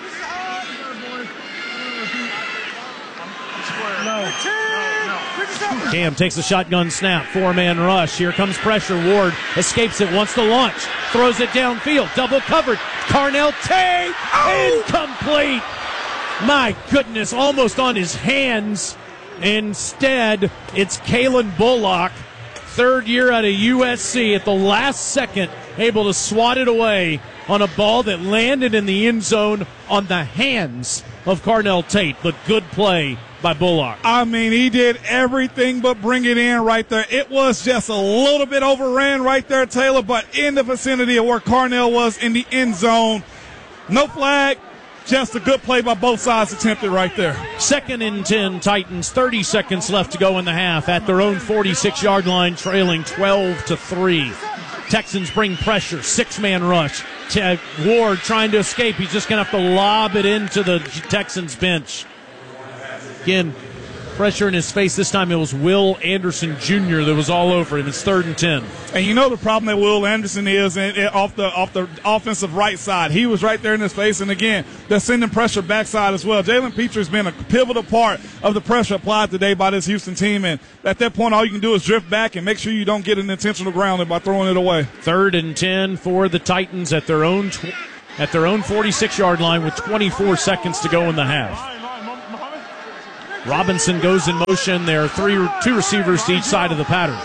Cam takes a shotgun snap, four-man rush. Here comes pressure. Ward escapes it, wants to launch, throws it downfield, double covered. Carnell Tate, oh! Incomplete. My goodness, almost on his hands. Instead, it's Kalen Bullock, third year out of U S C, at the last second, able to swat it away on a ball that landed in the end zone on the hands of Carnell Tate, but good play by Bullock. I mean, he did everything but bring it in right there. It was just a little bit overran right there, Taylor, but in the vicinity of where Carnell was in the end zone. No flag, just a good play by both sides attempted right there. Second and ten, Titans, thirty seconds left to go in the half at their own forty-six-yard line, trailing twelve to three. Texans bring pressure, six-man rush. Ward trying to escape. He's just going to have to lob it into the Texans bench. Again, Pressure in his face. This time it was Will Anderson Junior that was all over him. It's third and ten. And you know the problem that Will Anderson is in, in, off the off the offensive right side. He was right there in his face, and again, they're sending pressure backside as well. Jalen Petrie has been a pivotal part of the pressure applied today by this Houston team, and at that point, all you can do is drift back and make sure you don't get an intentional grounding by throwing it away. Third and ten for the Titans at their own tw- at their own forty-six-yard line with twenty-four seconds to go in the half. Robinson goes in motion. There are three, two receivers to each side of the pattern.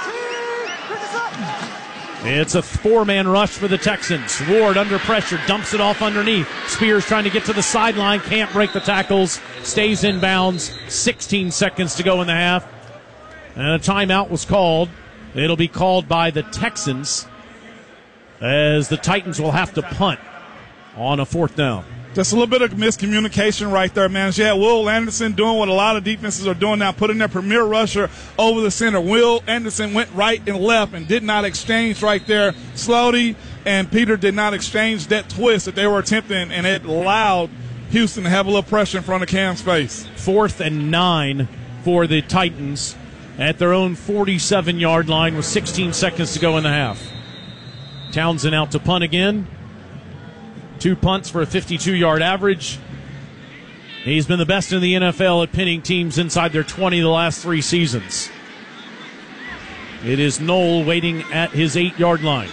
It's a four-man rush for the Texans. Ward under pressure, dumps it off underneath. Spears trying to get to the sideline, can't break the tackles, stays in bounds. sixteen seconds to go in the half. And a timeout was called. It'll be called by the Texans as the Titans will have to punt on a fourth down. Just a little bit of miscommunication right there, man. Yeah, Will Anderson doing what a lot of defenses are doing now, putting their premier rusher over the center. Will Anderson went right and left and did not exchange right there. Slaughty and Peter did not exchange that twist that they were attempting, and it allowed Houston to have a little pressure in front of Cam's face. Fourth and nine for the Titans at their own forty-seven-yard line with sixteen seconds to go in the half. Townsend out to punt again. Two punts for a fifty-two-yard average. He's been the best in the N F L at pinning teams inside their twenty the last three seasons. It is Knoll waiting at his eight-yard line.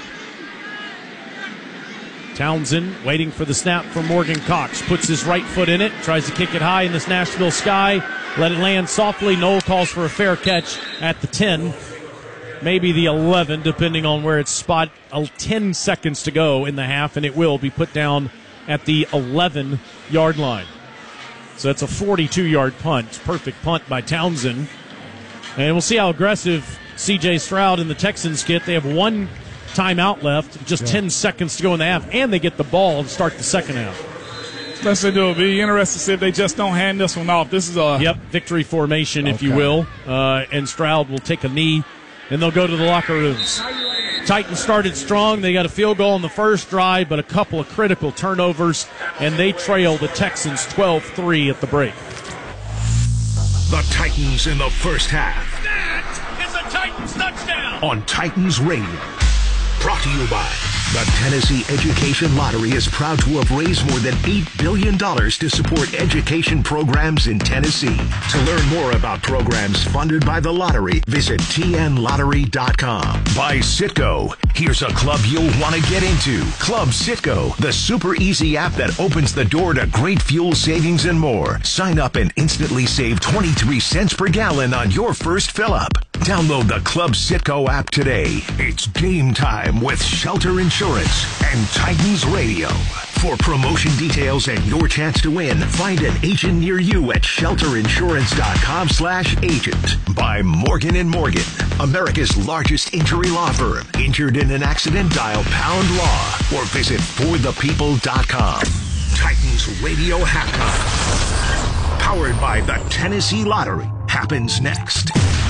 Townsend waiting for the snap from Morgan Cox. Puts his right foot in it, tries to kick it high in this Nashville sky. Let it land softly. Knoll calls for a fair catch at the ten. Maybe the eleven, depending on where it's spot. ten seconds to go in the half, and it will be put down at the eleven-yard line. So that's a forty-two-yard punt. Perfect punt by Townsend. And we'll see how aggressive C J Stroud and the Texans get. They have one timeout left, just yeah. ten seconds to go in the half, and they get the ball to start the second half. Let's say it'll be interesting to see if they just don't hand this one off. This is a yep victory formation, if okay. you will. Uh, and Stroud will take a knee, and they'll go to the locker rooms. Titans started strong. They got a field goal on the first drive, but a couple of critical turnovers, and they trail the Texans twelve three at the break. The Titans in the first half. That is a Titans touchdown! On Titans Radio. Brought to you by the Tennessee Education Lottery is proud to have raised more than eight billion dollars to support education programs in Tennessee. To learn more about programs funded by the lottery, visit T N lottery dot com. By Citgo. Here's a club you'll want to get into. Club Citgo, the super easy app that opens the door to great fuel savings and more. Sign up and instantly save twenty-three cents per gallon on your first fill up. Download the Club Citgo app today. It's game time with Shelter Insurance and Titans Radio. For promotion details and your chance to win, find an agent near you at shelter insurance dot com slash agent. By Morgan and Morgan, America's largest injury law firm. Injured in an accident, dial pound law or visit for the people dot com. Titans Radio Halftime. Powered by the Tennessee Lottery. Happens next.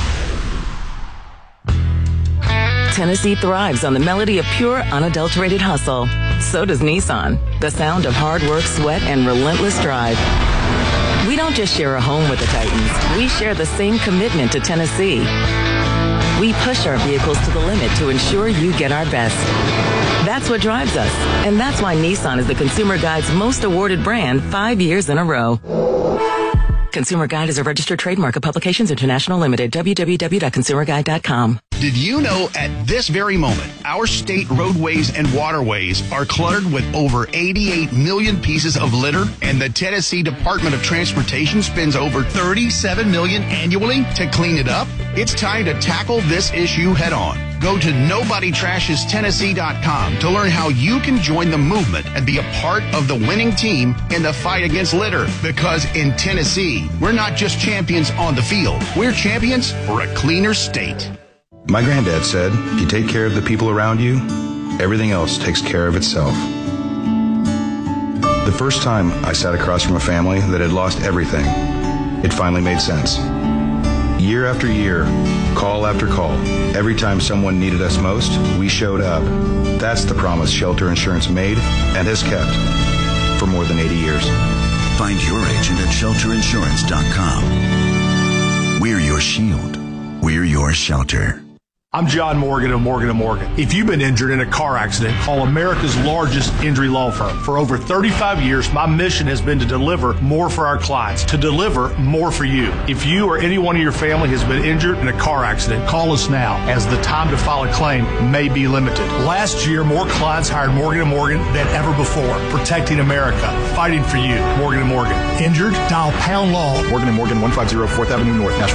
Tennessee thrives on the melody of pure, unadulterated hustle. So does Nissan, the sound of hard work, sweat, and relentless drive. We don't just share a home with the Titans. We share the same commitment to Tennessee. We push our vehicles to the limit to ensure you get our best. That's what drives us, and that's why Nissan is the Consumer Guide's most awarded brand five years in a row. Consumer Guide is a registered trademark of Publications International Limited. w w w dot consumer guide dot com. Did you know at this very moment, our state roadways and waterways are cluttered with over eighty-eight million pieces of litter, and the Tennessee Department of Transportation spends over thirty-seven million dollars annually to clean it up? It's time to tackle this issue head on. Go to nobody trashes tennessee dot com to learn how you can join the movement and be a part of the winning team in the fight against litter. Because in Tennessee, we're not just champions on the field. We're champions for a cleaner state. My granddad said, if you take care of the people around you, everything else takes care of itself. The first time I sat across from a family that had lost everything, it finally made sense. Year after year, call after call, every time someone needed us most, we showed up. That's the promise Shelter Insurance made and has kept for more than eighty years. Find your agent at shelter insurance dot com. shelter. I'm John Morgan of Morgan and Morgan. If you've been injured in a car accident, call America's largest injury law firm. For over thirty-five years, my mission has been to deliver more for our clients, to deliver more for you. If you or anyone in your family has been injured in a car accident, call us now, as the time to file a claim may be limited. Last year, more clients hired Morgan and Morgan than ever before, protecting America, fighting for you. Morgan and Morgan. Injured? Dial pound law. Morgan and Morgan, one five zero fourth Avenue North, Nashville.